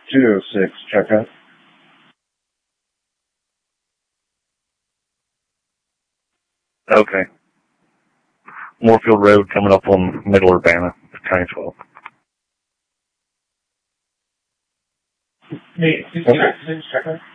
206, check out. Okay. Moorfield Road coming up on Middle Urbana, County 12. Hey, 206, check out.